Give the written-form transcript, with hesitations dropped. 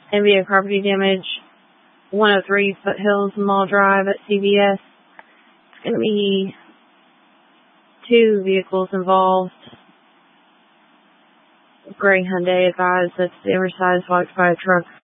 NBA property damage, 103 Foothills Mall Drive at CVS. It's going to be 2 vehicles involved. Gray Hyundai advised that the oversized was by a truck.